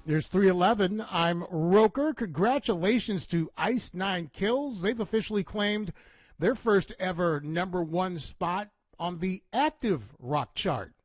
There's 311. I'm Roker. Congratulations to Ice Nine Kills. They've officially claimed their first ever #1 spot on the active rock chart.